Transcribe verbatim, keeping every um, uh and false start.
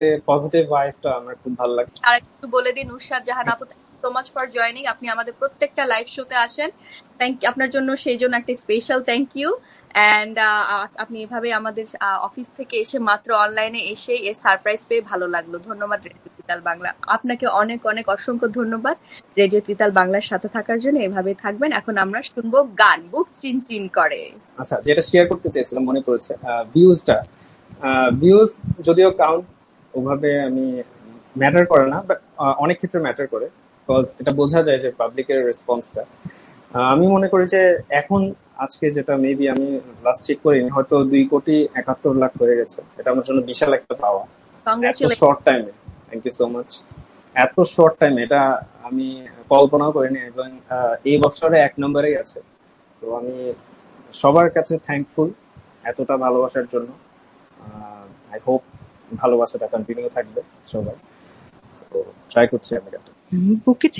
Positive ভাইবটা আমার খুব ভালো লাগে। আর একটু বলে দিন নুসরাত জাহান আপু, সো মাচ ফর জয়নিং। আপনি আমাদের প্রত্যেকটা লাইভ শোতে আসেন, থ্যাংক ইউ আপনার জন্য, সেই জন্য একটা স্পেশাল থ্যাংক ইউ। অ্যান্ড আপনি এভাবে আমাদের অফিস থেকে এসে মাত্র অনলাইনে এসে এর সারপ্রাইজ পেয়ে ভালো লাগলো। ধন্যবাদ রেডিও ত্রিতাল বাংলা, আপনাকে অনেক অনেক অসংখ্য ধন্যবাদ রেডিও ত্রিতাল বাংলার সাথে থাকার জন্য। এভাবে থাকবেন। এখন আমরা শুনবো গান বুক চিনচিন করে। আচ্ছা, যেটা শেয়ার করতে চেয়েছিলাম মনে পড়েছে, ভিউজটা ভিউজ যদিও কাউন্ট ওভাবে আমি ম্যাটার করে না, বাট অনেক ক্ষেত্রে ম্যাটার করে, বিকজ এটা বোঝা যায় যে পাবলিকের রেসপন্সটা। আমি মনে করি যে এখন আজকে যেটা মেবি আমি লাস্ট চেক করিনি, হয়তো দুই কোটি একাত্তর লাখ হয়ে গেছে। এটা আমার জন্য বিশাল একটা পাওয়া এত শর্ট টাইমে। Thank you so much. এত শর্ট টাইমে এটা আমি কল্পনাও করিনি, এবং এই বছরে এক নম্বরে গেছে। তো আমি সবার কাছে থ্যাঙ্কফুল এতটা ভালোবাসার জন্য। আই হোপ ভালোবাসাটা কন্টিনিউ থাকবে সবাই। ট্রাই করছি আমি। বুকে